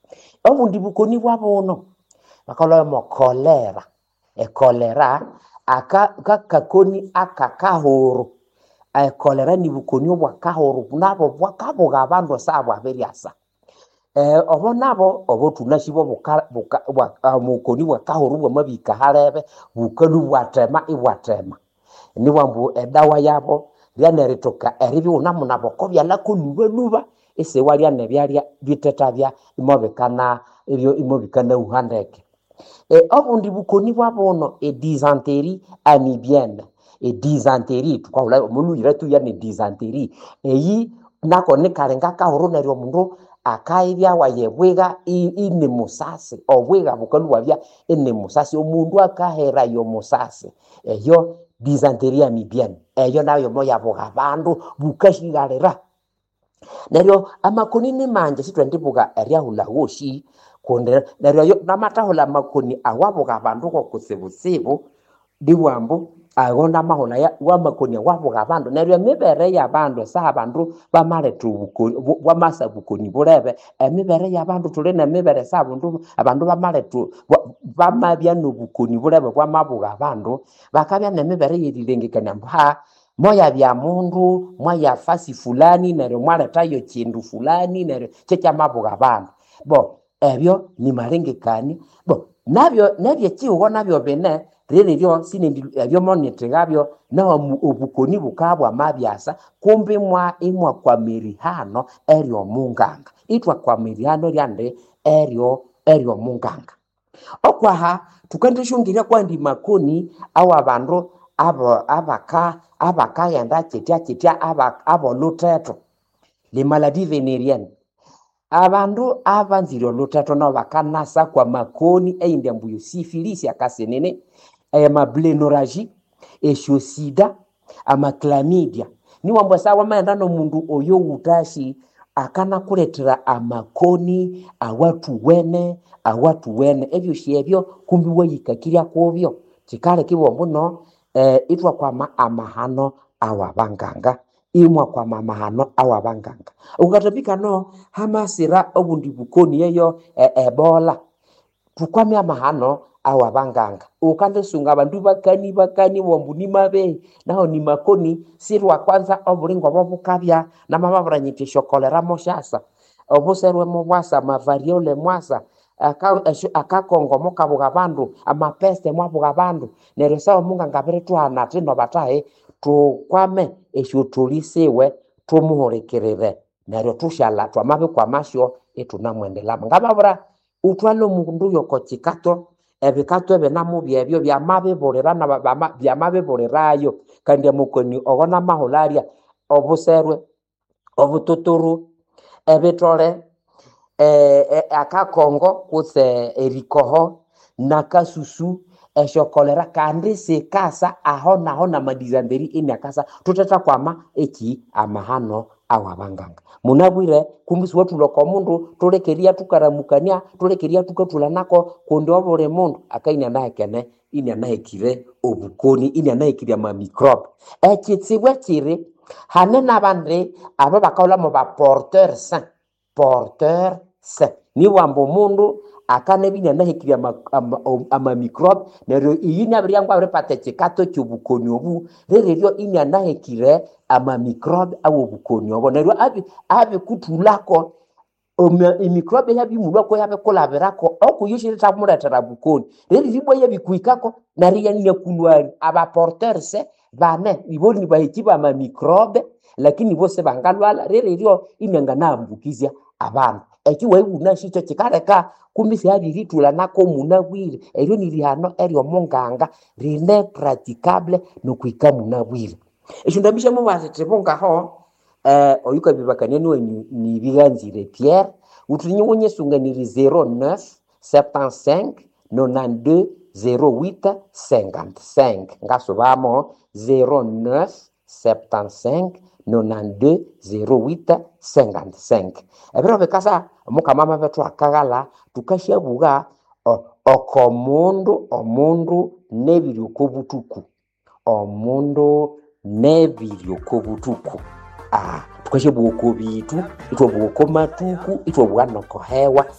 obundi bukoni bwabono bakaloya mo kolera kolera akakakoni akakahoro kolera ni bukoni obwa kahoro nabo bwakaboga abandu sabo aberiasa obo nabo obo tunashibo bukoni bwa kahoro bwa mabika harebe bukanu bwatema ibwatema ni wambu edawa yabo lyaneritoka eribi unamuna kobya lako nuba ese walya nebyalya bitetabya imobekana ebyo imobekana uhandeke obundi bukoni bwabono dysenterie amibienne dysenterie tukahula omuntu yiratu ya ne dysenterie eyi nako nikalenga kahoro neryo mundu akaibya wayebwega ine musasi obwega bukoni bwabya ine musasi omundu akahera yo musasi eyo dysenterie amibienne eyo nayo moya boga abandu bukashigalera neryo amakoni ni manje sitwendibuga eryahula woshi konde neryo yo namatahula makoni awaboga abandu kokusibusibu diwambu agona mahona ya wamakoni awaboga abandu neryo mibere y'abandu sabandu bamaletu bukoni bwamasa bukoni burebe emibere y'abandu tuli na mibere sabundu abandu bamaletu bamabya nobukoni burebe bwamaboga abandu bakabya nemibere yedilengekanya mba moya bya mundu moya fasi fulani neryo mwaletayo kindu fulani neryo kyecha maboga abandu bo ebyo ni malengekani bo nabyo kiwo nabyo bene rero sinindi ebyo monitegabyo na obukoni bukabwa mabyasa kumbe imwa kwa mirihano eryo munganga itwa kwa mirihano lyande eryo munganga okwaha tukandishungira kwandi makoni awa abandu abakayenda kitya aboluteto les maladies vénériennes abandu abanziro luteto no bakanasa kwa makoni einde mbuyo syphilis akasenene amablenorrhgie eshosida amaclamidia ni wambo sawa maenda no mundu oyo utashi akana kuletera amakoni awatu wene ebyo shebyo kumbi wayikakirya kobyo kikale kibombo no itwa kwa amahano awabanganga imwa kwa mamahano awabanganga ukatabika no hamasira obundi bukoni yeyo ebola tukwamya amahano awabanganga ukande sunga bandu bakani wombuni mabe naho ni makoni sirwa kwanza obulingo bobukabya na mababranyitisho shokolera moshasa obuserwe mubwasa mavariole mwasa akakongo mokabuga abandu amapeste mwabuga abandu neryo sawa munga ngabere twana tino batahe tukwame eshutulisiwe tumuhorekerere neryo tushala twamabe kwa masho etunamwendelama ngababura utwalo mundu yoko chikato ebikato ebenamubye ebyo byamabe borera na byamabe borerayo kandi amukoni ogona maholaria obuserwe obututuru ebetole akakongo kuse erikoho nakasusu eshokolera kandi sekasa aho na madizamberi inakasa tutata kwama eki amahano awabanganga munabwire kumbusi watu loko mundu tulekeria tukaramukania tulekeria tukatula nako kundi obore mundu akaina nakene ina nakire obukoni ina nakire ama microbe ekitsibwe kiri hanena bande aba bakaula mo ba porteur sain ni wambo mundu akanebinya nahekiri ama microbe neryo iyina byangwa repate chikato cyubukoni obu reryo inya nahekire ama microbe awo bukoni obo neryo abi kutulako microbe yabi mulako yabe kolaberako okuyishirita muratara bukoni reryo biboye bikuikako nariya ninya kunwari aba porteurs bane iboni bahikiba ama microbe lakini bose bangalwala reryo inyanga nambukizya abantu ekiwe unashicho kikareka kumbisi yabiritula nako munabwire eryo nirihano eryo munganga rine praticable nokwika munabwire eshundabisha mubazete bongaho oyuka bibakanye ni biganzire Pierre utunyonye sunganiri 09 75 92 08 55 ngasobamo 09 75 92 08 55 ebero bekasa mukamama betu akagala tukashabuga omundu nebiri kobutuku omundu nebiri kobutuku tukashabuga kobitu itwabuga komatuku itwabuga nokohewa